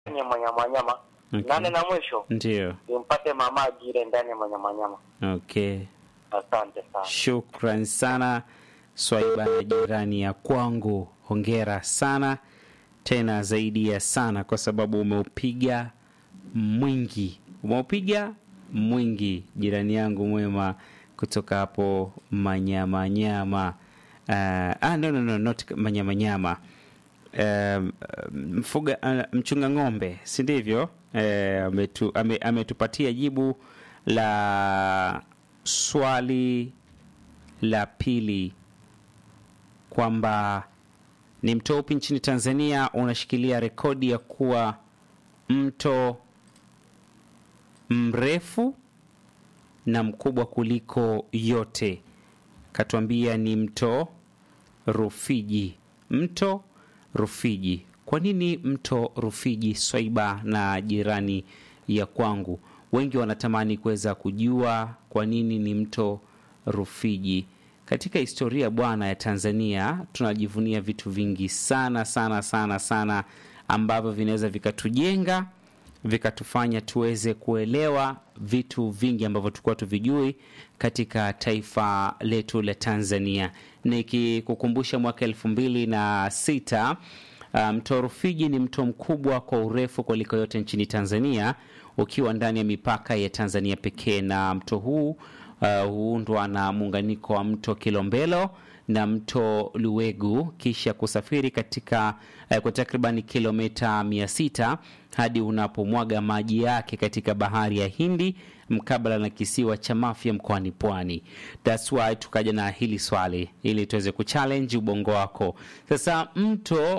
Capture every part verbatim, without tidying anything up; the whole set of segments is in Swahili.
ya Manyamanyama. Okay. Nane na mwisho Ndio. nimpate mama Ajire ndani ya Manyamanyama. Okay. Asante sana. Shukran sana Swaiba na jirani ya kwangu. Hongera sana tena zaidi ya sana kwa sababu umeupiga mwingi. Umeupiga mwingi jirani yangu mwema kutoka hapo Manyamanyama. Uh, ah no no no not Manyamanyama. Um, mfuga uh, mchunga ng'ombe, si ndivyo? Eh, ametu, ame, ametupatia jibu la swali la pili kwamba ni mto upi nchini Tanzania unashikilia rekodi ya kuwa mto mrefu na mkubwa kuliko yote. Katuambia ni mto Rufiji. Mto Rufiji. Kwa nini mto Rufiji, Swaiba na jirani ya kwangu? Wengi wanatamani kuweza kujua kwa nini ni mto Rufiji. Katika historia bwana ya Tanzania tunajivunia vitu vingi sana sana sana sana ambavyo vinaweza vikatujenga, vikatufanya tuweze kuelewa vitu vingi ambavyo tulikuwa tuvijui katika taifa letu la Tanzania. Nikikukumbusha mwaka elfu mbili na sita, mto um, Rufiji ni mto mkubwa kwa urefu kuliko yote nchini Tanzania, ukiwa ndani ya mipaka ya Tanzania pekee, na mto huu uh, huundwa na muunganiko wa mto Kilombero na mto Luwegu kisha kusafiri katika uh, kwa takriban kilomita mia sita hadi unapomwaga maji yake katika bahari ya Hindi mkabala na kisiwa cha Mafia mkoani Pwani. That's why tukaja na hili swali ili tuweze kuchallenge ubongo wako. Sasa mto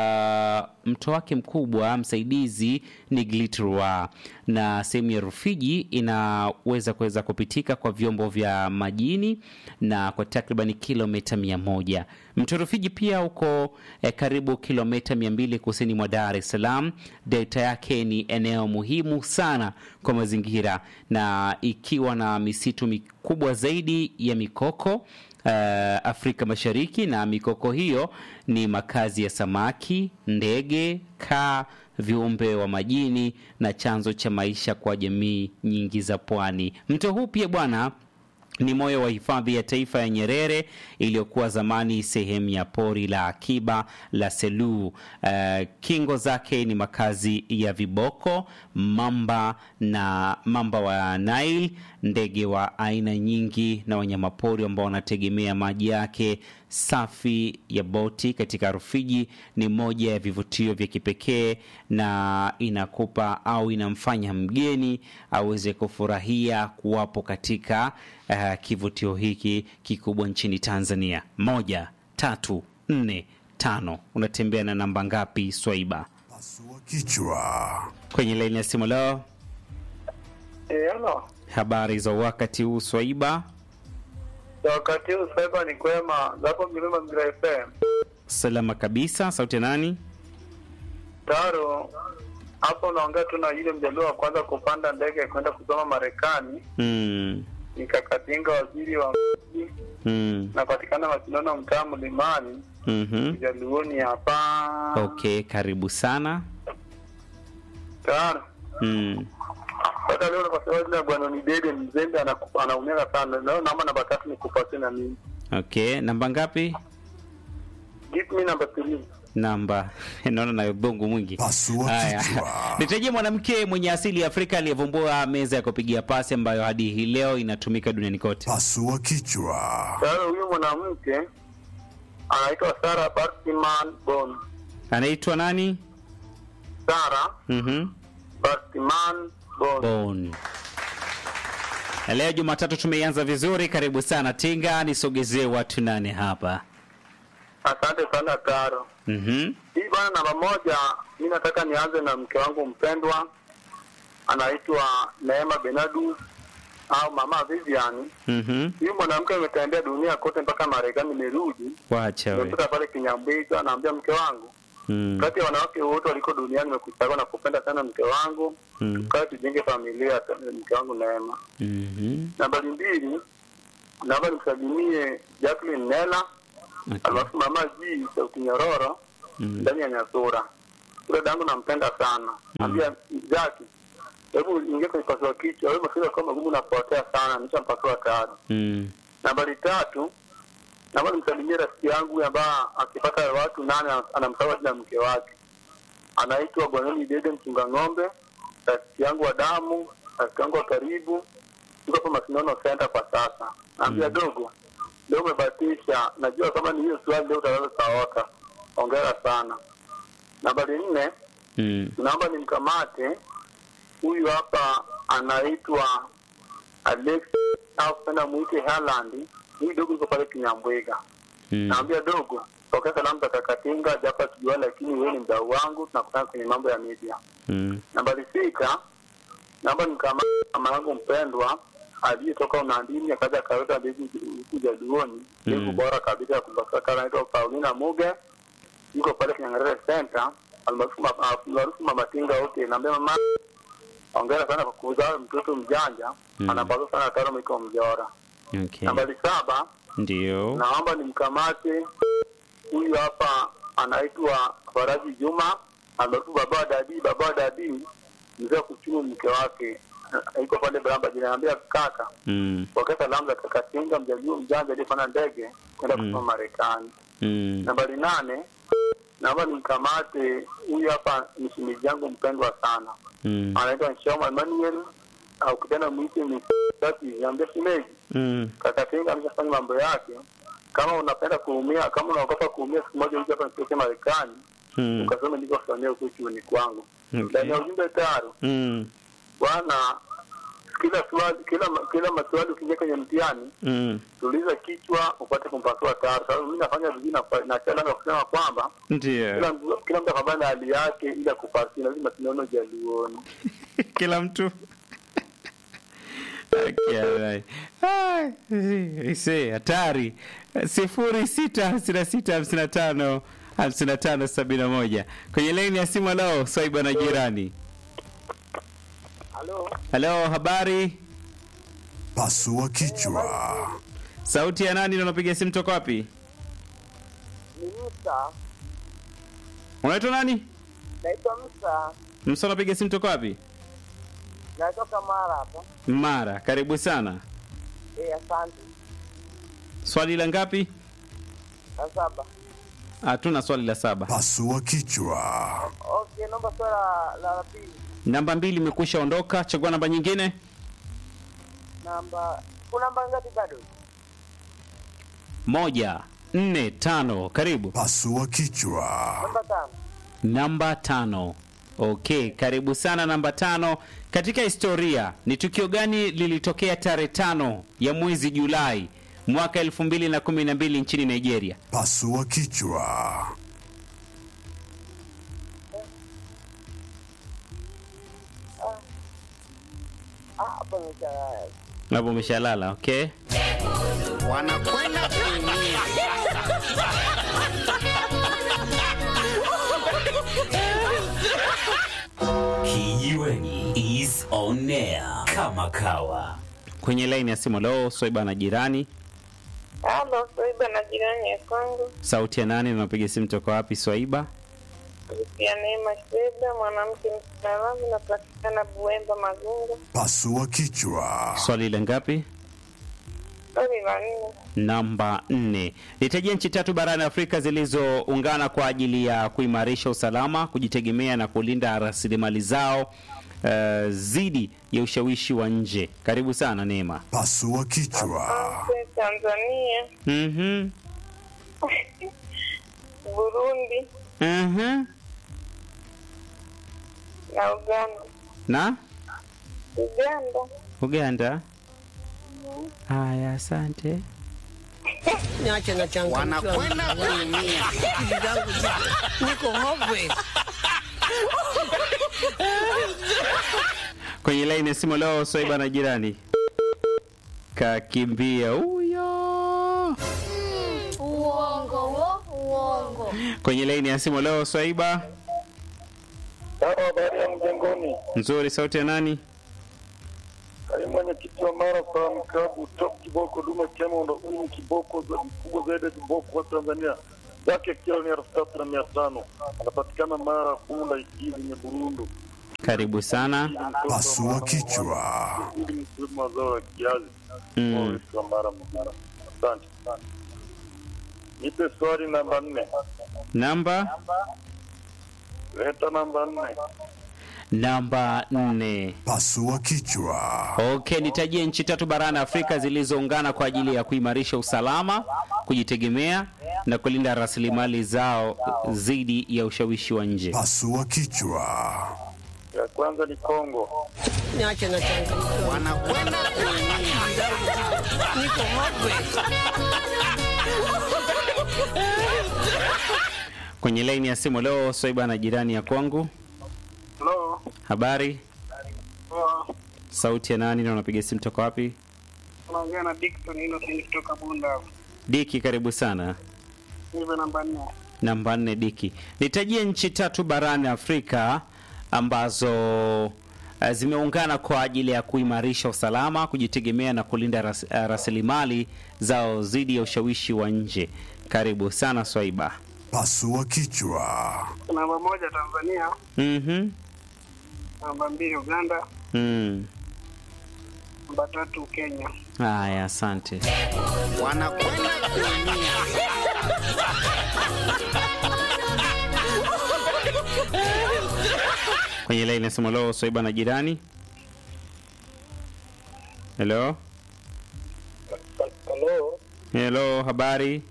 uh, mto wake mkubwa msaidizi ni Glitrua, na sehemu ya Rufiji inaweza kuweza kupitika kwa vyombo vya majini na kwa takriban kilomita mia moja. Mto Rufiji pia uko eh, karibu kilomita mia mbili kusini mwa Dar es Salaam. Delta yake ni eneo muhimu sana kwa mazingira, na ikiwa na misitu mikubwa zaidi ya mikoko uh, Afrika Mashariki, na mikoko hiyo ni makazi ya samaki, ndege, kaa, viumbe wa majini na chanzo cha maisha kwa jamii nyingi za pwani. Mto huu pia bwana ni moyo wa hifadhi ya taifa ya Nyerere iliyokuwa zamani sehemu ya pori la akiba la Selous. Uh, kingo zake ni makazi ya viboko, mamba na mamba wa Nile, ndege wa aina nyingi na wanyamapori ambao wanategemea maji yake safi ya boti. Katika Rufiji ni moja ya vivutio vya kipekee na inakupa au inamfanya mgeni aweze kufurahia kuwapo katika uh, kivutio hiki kikubwa nchini Tanzania. Moja, tatu, nne, tano. Unatembea na namba ngapi Swaiba? Pasua kichwa. Kwenye laini ya simu leo. Eh, hello. Habari za wakati huu Swaiba? Wakati huu Swaiba ni kwema. Zapo Milima Mgira F M. Salama kabisa. Sauti ya nani? Taro. Hapo unaongea tu na yule mjadala wa kwanza kupanda ndege kwenda kusoma Marekani. Mm. Nikakatinga waziri wa mji. Mm. Napatikana Masinono mtaa Mlimani. Mhm. Jaluoni hapa. Okay, karibu sana. Taro. Mm. Hata leo kwa sababu ya bwana ni dede mzembe anaumia sana. Leo naomba namba tatu nikupatie na mimi. Okay, namba ngapi? Give me number three. Namba naona na ubongo mwingi. Pasua kichwa. Nitajie mwanamke mwenye asili ya Afrika aliyevumbua meza ya kupigia pasi ambayo hadi hii leo inatumika duniani kote. Pasua kichwa. Sasa huyu mwanamke anaitwa Sarah Bartiman Bond. Anaitwa nani? Sarah Mhm. Bartiman Bond. Bond. Leo Jumatatu tumeianza vizuri. Karibu sana Tinga, nisogezee watu nane hapa. Asante sana Taro. Mhm. Hii bwana namba moja, mimi nataka nianze na mke wangu mpendwa. Anaitwa Neema Benadu au Mama Vivian. Mhm. Huyu mwanamke ametembea dunia kote mpaka Marekani nimerudi. Wacha wewe. Nimetoka pale Kinyambwiga, naambia mke wangu. Mm. Kati ya wanawake wote waliko duniani nimekuchagua na kupenda sana mke wangu. Mm. Kwa tujenge familia mke wangu Neema. Mhm. Namba mbili, naomba nimsalimie Jacqueline Nela. Okay. Alafu Mama G Sauti Nyororo Mm. ndani ya Nyasura. Yule dangu nampenda sana. Ambia Jackie, hebu ingia kwenye pasua kichwa. Wewe mafika kama gumu napotea sana. Nishampasua tayari. Mm. Nambari tatu, naomba nimsalimie rafiki yangu ambaye akipata watu nane anamsahau jina mke wake. Anaitwa Bwanoni Dede Mchunga Ng'ombe, rafiki yangu wa damu, rafiki yangu wa karibu. Tuko hapa Masinono Center kwa sasa. Naambia mm. dogo, leo umebatisha. Najua kama ni hiyo swali leo utaweza saota. Hongera sana. Nambari nne, mm. naomba nimkamate huyu hapa anaitwa Alex au sana muite Haaland. Huyu dogo yuko pale Kinyambwega. Mm. Naambia dogo, pokea salamu za Kakatinga japo tujua, lakini wewe ni mdau wangu, tunakutana kwenye mambo ya media. Mm. Nambari sita, naomba nimkamate mama yangu mpendwa aliyetoka Unandini akaja kaota bezi kuja Duoni. Yuko mm. bora kabisa ya kubaka anaitwa Paulina Muge. Yuko pale Kinyangarere Center. Almaarufu Mama Tinga wote. Naambia mama, hongera sana kwa kuzaa mtoto mjanja. Mm. Anapaswa sana tano iko mjora. Okay. Nambari saba, ndio naomba nimkamate huyu hapa anaitwa Faraji Juma, almaarufu baba dadi, baba dadi mzee kuchumu mke wake. Iko pale Bramba. Jinaambia kaka, mm. pokea salamu za kaka Tinga mjajuu mjanja aliyefanya ndege kwenda mm. kusoma Marekani. Mm. Nambari nane, naomba nimkamate huyu hapa ni shemeji yangu mpendwa sana. Mm. Anaitwa Nshoma Emmanuel au kitana mwite ni tati niambia shemeji. Mm. Kaka Tinga ameshafanya mambo yake. Kama unapenda kuumia, kama unaogopa kuumia, siku moja uje hapa nitoke Marekani. Mm. Ukasema niko kufanyia huko chuoni kwangu. Ndani ya ujumbe taro. Mm. Bwana, kila swali kila kila maswali ukija kwenye mtihani, mm. tuliza kichwa upate kumpasua tayari. Sababu mimi nafanya vizuri na na chala na kusema kwamba ndio kila kila mtu akabana hali yake ila kupasi lazima tunaona jaluoni. Kila mtu okay, ah, ise hatari. sifuri sita sita sita hamsini na tano hamsini na tano sabini na moja kwenye line ya simu. Leo Swaiba na jirani. Halo. Halo, habari? Pasua kichwa. Sauti ya nani na unapiga simu toka wapi? Ni Musa. Unaitwa nani? Naitwa Musa. Musa, unapiga simu toka wapi? Natoka Mara hapa. Mara, karibu sana. Eh, asante. Swali la ngapi? La saba. Hatuna swali la saba. Pasua kichwa. Okay, namba swali la pili. Namba mbili imekwisha ondoka, chagua namba nyingine. Namba, kuna namba ngapi bado? Moja, nne, tano, karibu. Pasua kichwa. Namba tano. Namba tano. Okay, karibu sana namba tano. Katika historia, ni tukio gani lilitokea tarehe tano ya mwezi Julai mwaka elfu mbili na kumi na mbili nchini Nigeria? Pasua kichwa. Hapo umeshalala, okay? Wanakwenda kuumia. Kijiweni is on air kama kawa. Kwenye line ya simu leo Swaiba na jirani. Halo, Swaiba na jirani ya kwangu. Sauti ya nani na unapiga simu toka wapi Swaiba? Ya Neema Shweda, mwanamke mstaarabu na patikana Buemba Magunga. Pasua kichwa. Swali la ngapi? Swali la nne. Namba nne. Nitajia nchi tatu barani Afrika zilizoungana kwa ajili ya kuimarisha usalama, kujitegemea na kulinda rasilimali zao uh, zidi ya ushawishi wa nje. Karibu sana Neema. Pasua kichwa. Tanzania. Mhm. Burundi. Mhm. Na Uganda. Na? Uganda. Uganda. Haya, asante. Niache na changu. Wanakwenda kuumia. Niko hove. Kwenye line ya simu leo Swaiba na jirani. Kakimbia huyo. Uongo, wo, uongo. Kwenye line ya simu leo Swaiba. Sawa, habari ya mjengoni. Nzuri, sauti ya nani? Karibu mwenye kitu wa Mara kwa mkabu top kiboko Duma Kemo ndo uni kiboko za kubwa zaidi kiboko wa Tanzania. chake kilo ni elfu tatu na mia tano. Anapatikana Mara Kunda Ikizi ni Burundu. Karibu sana. Pasua kichwa. Ili mkulima wa zao la kiazi. Mm. Kwa Mara Mara. Asante. Nipe swali namba nne. Namba Leta namba nne. namba nne. Pasua kichwa. Okay, nitajie nchi tatu barani Afrika zilizoungana kwa ajili ya kuimarisha usalama, kujitegemea na kulinda rasilimali zao dhidi ya ushawishi wa nje. Pasua kichwa. Ya kwanza ni Kongo. Niache na changamoto. Wanakwenda kuumia. Niko hopeless. Kwenye laini ya simu leo Swaiba na jirani ya kwangu. Hello. Habari? Oh, Sauti ya nani na unapiga simu toka wapi? unaongea na Dickson Innocent kutoka Bunda. Diki, karibu sana. Nipe namba nne. Namba nne, Diki. Nitajie nchi tatu barani Afrika ambazo uh, zimeungana kwa ajili ya kuimarisha usalama, kujitegemea na kulinda ras, uh, rasilimali zao dhidi ya ushawishi wa nje. Karibu sana Swaiba. Pasua kichwa. Namba moja Tanzania, Mhm. namba mbili Uganda, Mm. namba tatu Kenya. Haya, asante. Wanakwenda kuumia. Kwenye line ya simu leo Swaiba na jirani. Hello. Hello. Hello, habari?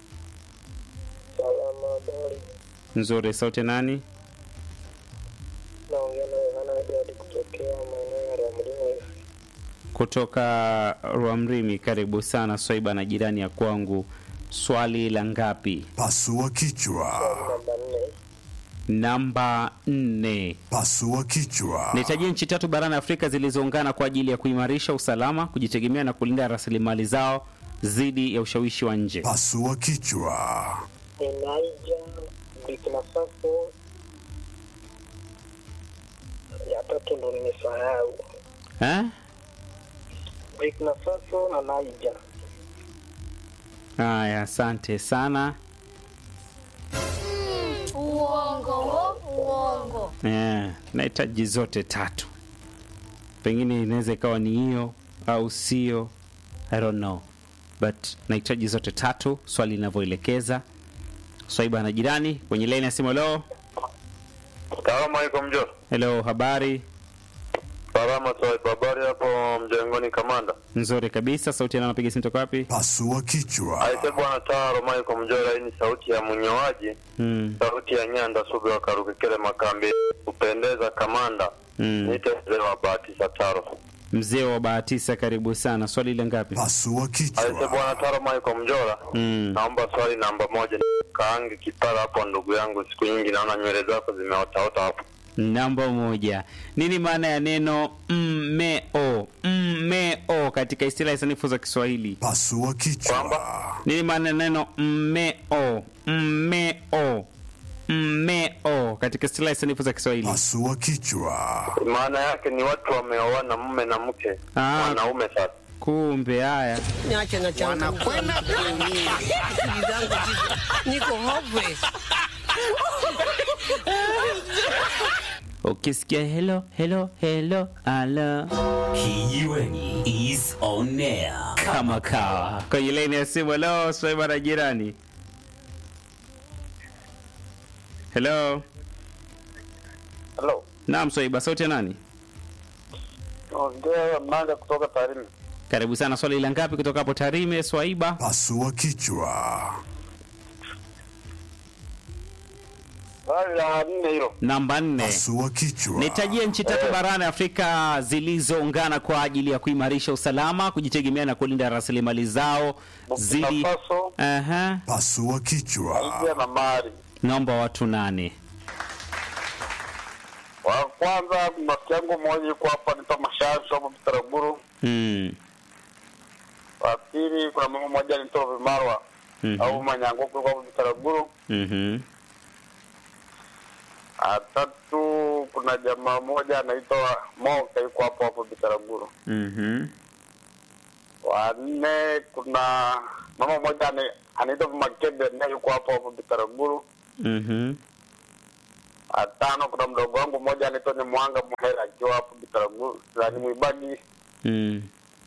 Salama habari. Nzuri, sauti ya nani? Naongea na Yohana Edward kutokea maeneo ya Ramlima. Kutoka Rwamrimi. Karibu sana Swaiba na jirani ya kwangu. Swali la ngapi? Pasua kichwa. Namba nne. Namba nne. Pasua kichwa. Nitajie nchi tatu barani Afrika zilizoungana kwa ajili ya kuimarisha usalama, kujitegemea na kulinda rasilimali zao dhidi ya ushawishi wa nje. Pasua kichwa. Ni Niger, Burkina Faso. Ya tatu ndo nimesahau. Eh? Burkina Faso na Niger. Haya, asante sana. Uongo wo, uongo. Eh, nahitaji zote tatu. Pengine inaweza ikawa ni hiyo au sio. I don't know. But nahitaji zote tatu swali linavyoelekeza. Swaiba na jirani kwenye line ya simu leo. Salamu alaikum jo. Hello, habari? Salama Swaiba, habari hapo mjengoni Kamanda. Nzuri kabisa. Sauti yana napiga simu toka wapi? Pasua kichwa. Aise bwana Taro Michael Mjora, hii ni sauti ya mnyoaji. Mm. Sauti ya Nyanda Sugu wa Karukikele Makambi. Kupendeza Kamanda. Mm. Nite mzee wa Batisa Taro. Mzee wa Bahatisa, karibu sana. Swali ile ngapi? Pasua Aise kichwa. bwana Taro Michael Mjora. Mm. Naomba swali namba moja. Kaange kipara hapo ndugu yangu, siku nyingi naona nywele zako zimeotaota hapo. Namba moja. Nini maana ya neno mmeo? Mmeo katika istilahi sanifu za Kiswahili. Pasua kichwa. Nini maana ya neno mmeo? Mmeo. Mmeo katika istilahi sanifu za Kiswahili. Pasua kichwa. Maana yake ni watu wameoana mume na mke. Ah. Wanaume sasa. Kumbe haya. Niache na changamoto. Wanakwenda kuumia. Akili zangu ziko. Niko hopeless. Ukisikia hello, hello, hello, ala. Kijiweni is on air. Kama kawa. Kwenye line ya simu leo Swaiba na jirani. Hello. Hello. Naam Swaiba, sauti ya nani? Ongea Manga kutoka Tarime. Karibu sana. Swali la ngapi kutoka hapo Tarime Swaiba? Pasua kichwa. Swali la nne hilo. Namba nne. Pasua kichwa. Nitajie nchi tatu barani Afrika zilizoungana kwa ajili ya kuimarisha usalama, kujitegemea na kulinda rasilimali zao zidi. Burkina Faso, Aha. Pasua kichwa. Niger na Mali. Naomba watu nane. Wa kwanza rafiki yangu mmoja yuko hapa anaitwa Mashashi hapo Bitaraguru. Mm. Wa pili kuna mama mmoja anaitwa Vimarwa Mhm. au Manyango yuko hapo Bitaraguru. Mhm. A tatu kuna jamaa mmoja anaitwa Moka yuko hapo hapo Bitaraguru. Mhm. Wanne kuna mama mmoja ane- anaitwa Makebe naye yuko hapo hapo Bitaraguru. Mhm. Watano kuna mdogo wangu mmoja anaitwa ni Mwanga Muhera akiwa hapo Bitaraguru. Ni Mwibagi. Mm.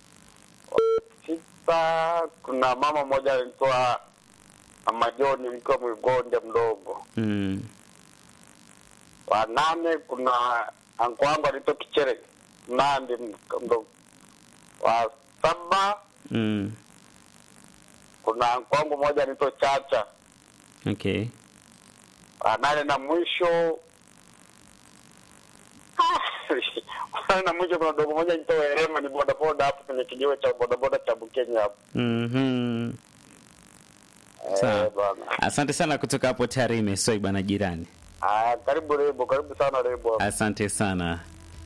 Sita kuna mama mmoja anaitwa Amajoni alikuwa Mwigonde mdogo. Mm. Wa nane kuna anko wangu anaitwa Kichere Nandi mdogo. Wa saba Mm. kuna anko wangu mmoja anaitwa Chacha. Okay. Wa nane na mwisho na mwisho kuna dogo moja anaitwa Herema ni boda boda hapo kwenye kijiwe cha boda boda cha Bukenya hapo. Mhm. Sawa. Eh, bwana. Asante sana kutoka hapo Tarime, Swaiba na jirani. Ah, karibu Rebo, karibu sana Rebo. Asante sana.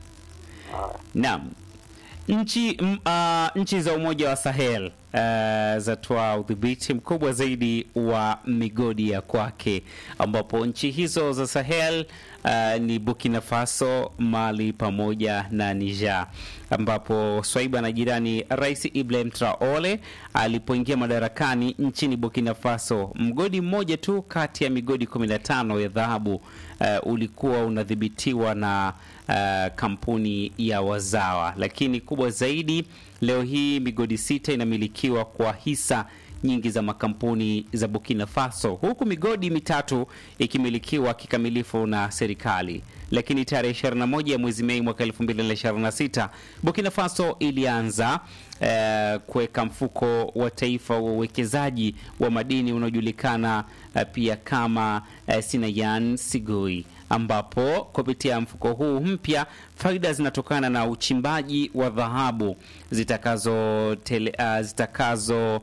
Naam. Nchi m, uh, nchi za Umoja wa Sahel uh, zatoa udhibiti mkubwa zaidi wa migodi ya kwake, ambapo nchi hizo za Sahel uh, ni Burkina Faso, Mali pamoja na Niger, ambapo Swaiba na jirani, Rais Ibrahim Traore alipoingia madarakani nchini Burkina Faso, mgodi mmoja tu kati ya migodi kumi na tano ya dhahabu uh, ulikuwa unadhibitiwa na uh, kampuni ya wazawa, lakini kubwa zaidi leo hii migodi sita inamilikiwa kwa hisa nyingi za makampuni za Burkina Faso, huku migodi mitatu ikimilikiwa kikamilifu na serikali. Lakini tarehe ishirini na moja ya mwezi Mei mwaka elfu mbili na ishirini na sita Burkina Faso ilianza eh, kuweka mfuko wa taifa wa uwekezaji wa madini unaojulikana eh, pia kama eh, Sinayan Sigoi, ambapo kupitia mfuko huu mpya faida zinatokana na uchimbaji wa dhahabu zitakazo tele, uh, zitakazo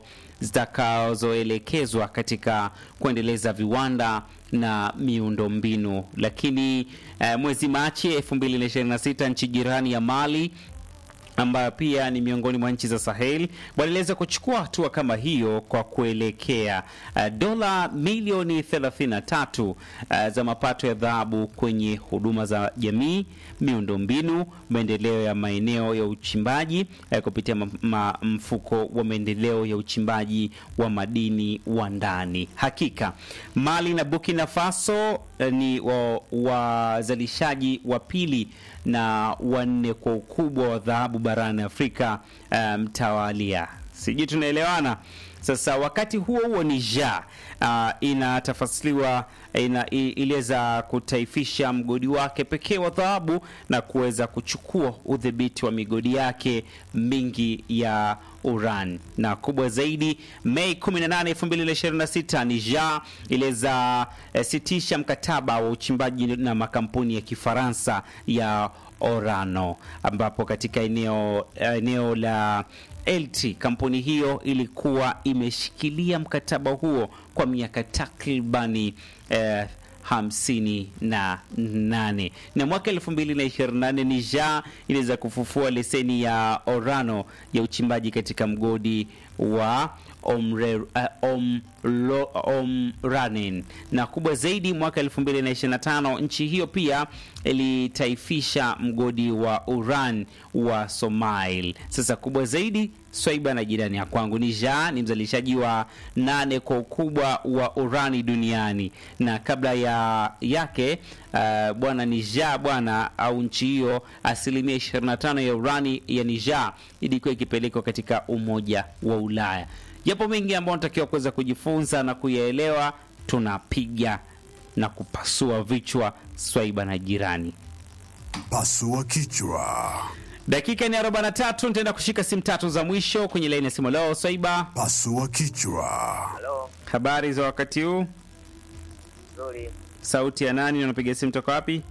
zitakazoelekezwa katika kuendeleza viwanda na miundombinu. Lakini uh, mwezi Machi elfu mbili na ishirini na sita nchi jirani ya Mali, ambayo pia ni miongoni mwa nchi za Sahel, waliweza kuchukua hatua kama hiyo kwa kuelekea uh, dola milioni thelathini na tatu uh, za mapato ya dhahabu kwenye huduma za jamii, miundombinu, maendeleo ya maeneo ya uchimbaji uh, kupitia ma, ma, mfuko wa maendeleo ya uchimbaji wa madini wa ndani. Hakika Mali na Burkina Faso uh, ni wazalishaji wa, wa pili na wanne kwa ukubwa wa dhahabu barani Afrika mtawalia. Um, sijui tunaelewana. Sasa wakati huo huo Niger uh, inatafasiliwa ina, iliweza kutaifisha mgodi wake pekee wa dhahabu na kuweza kuchukua udhibiti wa migodi yake mingi ya uran. Na kubwa zaidi, Mei kumi na nane elfu mbili na ishirini na sita Niger iliweza eh, sitisha mkataba wa uchimbaji na makampuni ya Kifaransa ya Orano, ambapo katika eneo eneo la Elti kampuni hiyo ilikuwa imeshikilia mkataba huo kwa miaka takribani eh, hamsini na nane. Na mwaka elfu mbili na ishirini na nane Niger iliweza kufufua leseni ya Orano ya uchimbaji katika mgodi wa Omre, uh, Omlo, Omranen. Na kubwa zaidi, mwaka elfu mbili na ishirini na tano nchi hiyo pia ilitaifisha mgodi wa uran wa Somail. Sasa kubwa zaidi, Swaiba na jirani ya kwangu, Niger ni mzalishaji wa nane kwa ukubwa wa urani duniani, na kabla ya yake uh, bwana Niger bwana au nchi hiyo, asilimia ishirini na tano ya urani ya Niger ilikuwa ikipelekwa katika Umoja wa Ulaya. Yapo mengi ambayo tunatakiwa kuweza kujifunza na kuyaelewa. Tunapiga na kupasua vichwa, Swaiba na jirani. Pasua kichwa. Dakika ni arobaini na tatu, nitaenda kushika simu tatu za mwisho kwenye line ya simu. Leo Swaiba. Pasua kichwa. Hello. Habari za wakati huu? Nzuri. Sauti ya nani, unapiga simu toka wapi?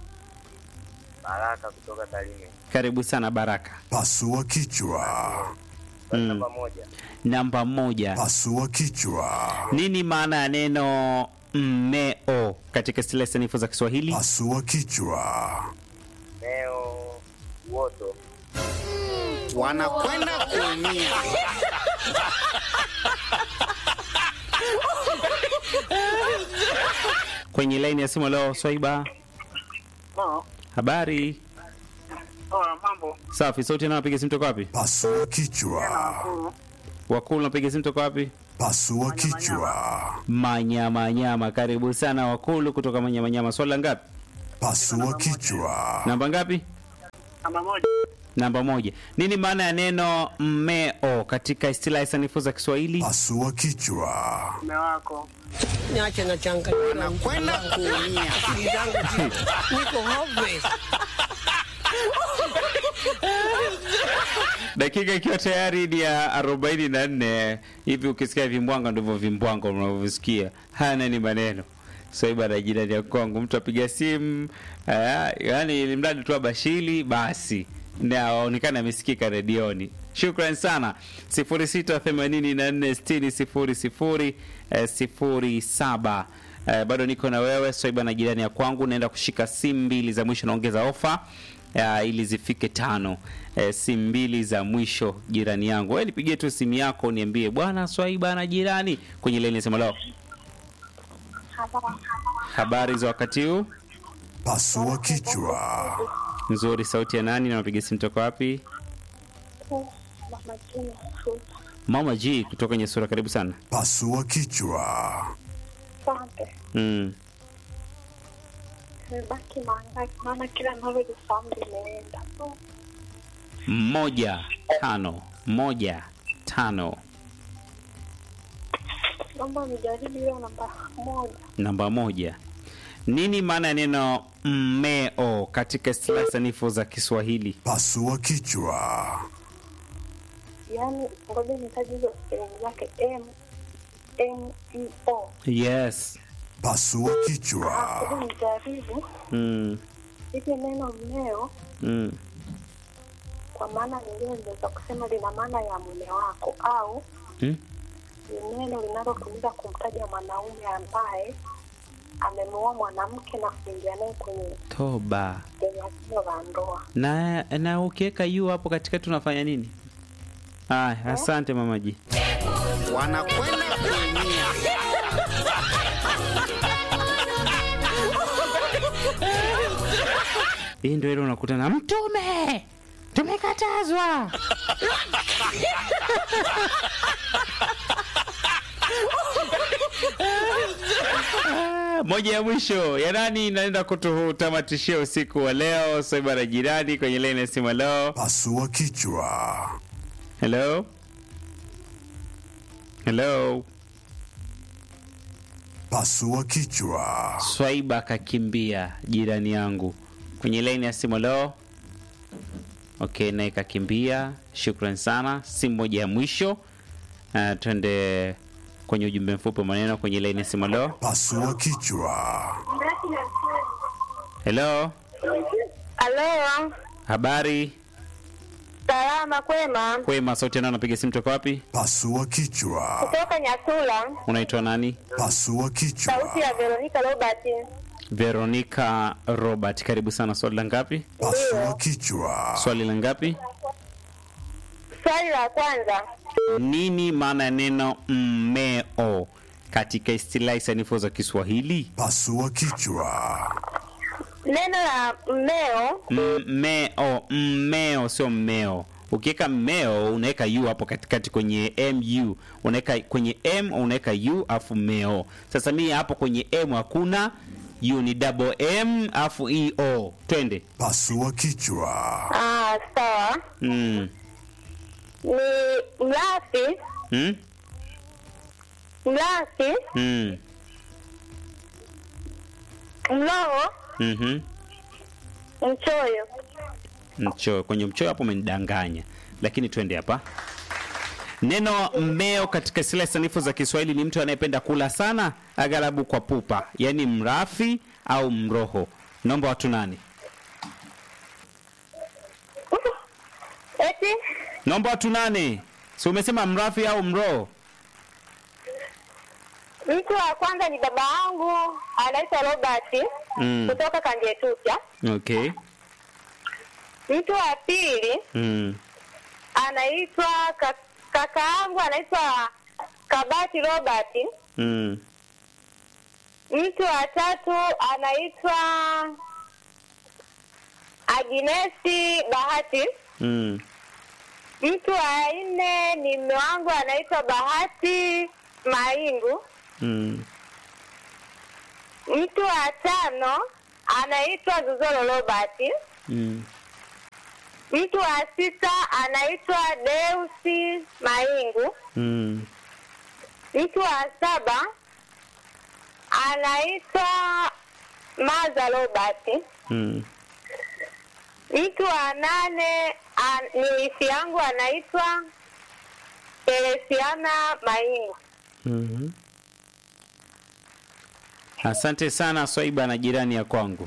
Baraka kutoka Tarime. Karibu sana Baraka. Pasua kichwa. Mm. Namba moja. Namba moja. Pasua kichwa. Nini maana ya neno mmeo katika stila sanifu za Kiswahili? Pasua kichwa. Meo uoto. Wanakwenda kuumia. Kwenye line ya simu leo Swaiba. Oh, Habari. oh, mambo. Safi, sauti na unapiga simu toka wapi? Pasua kichwa. Nakuru. Wakulu unapiga simu toka wapi? Pasua kichwa. Manyamanyama. Karibu sana Wakulu kutoka Manyamanyama. Swali la ngapi? Pasua kichwa. Namba ngapi? Namba moja. Namba moja. Nini maana ya neno mmeo katika istilahi sanifu za Kiswahili? Pasua kichwa. Mume wako. Niache na changa na kwenda kuumia. Akili zangu ziko- niko hopeless. Dakika ikiwa tayari ni ya arobaini na nne. Hivi ukisikia vimbwanga ndivyo vimbwanga unavyosikia. Hana ni maneno. Swaiba na jirani ya kwangu, mtu apiga simu, uh, yani ili mradi tu abashili basi na aonekana amesikika redioni. Shukrani sana. sifuri sita themanini na nne sitini sifuri sifuri sifuri saba. Uh, bado niko na wewe Swaiba na jirani ya kwangu, naenda kushika simu mbili za mwisho, naongeza ofa uh, ili zifike tano. Uh, simu mbili za mwisho jirani yangu. Wewe nipigie tu simu yako niambie bwana Swaiba na jirani kwenye line sema leo. Habari za wakati huu? Pasua kichwa. Nzuri. Sauti ya nani na unapiga simu toka wapi? Mama G kutoka Nyesura, karibu sana. Pasua kichwa. Asante. Mm. Nimebaki mangapi? Maana kila ninavyojifahamu limeenda. Moja tano moja tano. Naomba nijaribu hiyo namba moja. Namba moja. Nini maana ya neno mmeo katika istilahi sanifu za Kiswahili? Pasua kichwa. Yaani ngoja nitaje hizo spelling zake M M E O. Yes. Pasua kichwa. Ngoja nijaribu Mm. hili neno mmeo, Mm. kwa maana nyingine ninaweza kusema lina maana ya mume wako, au Mm. ni neno linalotumika kumtaja mwanaume ambaye amemuoa mwanamke na kuingia naye kwenye Toba. tendo la ndoa. Na na ukiweka yu hapo katikati unafanya nini? Ah, asante Mama G. Wanakwenda kuumia. Hii ndio ile unakuta na mtume. Tumekatazwa. Ah, moja ya mwisho ya nani inaenda kututamatishia usiku wa leo? Swaiba na jirani kwenye line ya simu leo. Pasua kichwa. Hello? Hello? Pasua kichwa. Swaiba kakimbia jirani yangu kwenye line ya simu leo. Okay, naye kakimbia. Shukrani sana. Simu moja ya mwisho. Uh, twende kwenye ujumbe mfupi wa maneno kwenye line ya simu leo. Pasua kichwa. Hello? Halo, Habari? salama kwema? Kwema, sauti nani anapiga simu toka wapi? Pasua kichwa. Kutoka Nyasula. Unaitwa nani? Pasua kichwa. Sauti ya Veronica Robert. Veronica Robert, karibu sana. Swali la ngapi? Pasua kichwa. Swali la ngapi? Swali la kwanza. Nini maana ya neno mmeo katika istilahi sanifu za Kiswahili? Pasua kichwa. Neno la mmeo, Mmeo, mmeo sio mmeo. Ukiweka mmeo unaweka u hapo katikati kwenye mu, unaweka kwenye m unaweka u afu mmeo. Sasa mimi hapo kwenye m hakuna u, ni double m afu eo. Twende. Pasua kichwa. ah, sawa. Mm. Ni mlafi, Mm. mlafi, Mm. mloho, Mhm. mchoyo. Mchoyo. Kwenye mchoyo hapo umenidanganya. Lakini twende hapa. Neno mmeo katika istilahi sanifu za Kiswahili ni mtu anayependa kula sana, aghalabu kwa pupa, yaani mrafi au mroho. Naomba watu nani? Eti Naomba watu nane. Si umesema mrafi au mroho? mtu wa kwanza ni baba yangu, anaitwa Robert Mm. kutoka Kanjetucha. Okay. Mtu wa pili Mm. anaitwa ka, kaka yangu anaitwa Kabati Robert. Mm. Mtu wa tatu anaitwa Agnesi Bahati. Mm. Mtu wa nne ni mume wangu anaitwa Bahati Maingu. Mm. Mtu wa tano anaitwa Zuzoro Robert. Mm. Mtu wa sita anaitwa Deusi Maingu. Mm. Mtu wa saba anaitwa Maza Robert. Mm. Mtu wa nane an, ni wifi yangu anaitwa Teresiana Maingu. Mhm. Asante sana Swaiba na jirani ya kwangu.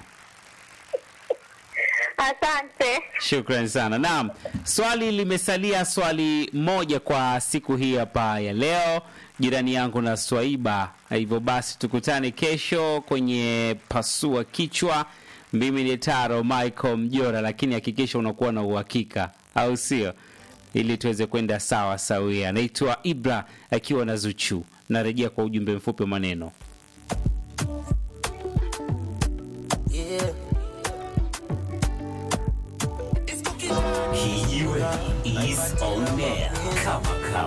Asante. Shukrani sana. Naam, swali limesalia swali moja kwa siku hii hapa ya leo, jirani yangu na Swaiba. Hivyo basi tukutane kesho kwenye pasua kichwa. Mimi ni Taro Michael Mjora, lakini hakikisha unakuwa na uhakika, au sio? Ili tuweze kwenda sawa sawia. Naitwa Ibra akiwa na Zuchu. Narejea kwa ujumbe mfupi maneno. Yeah. Kijiweni is on air. Kama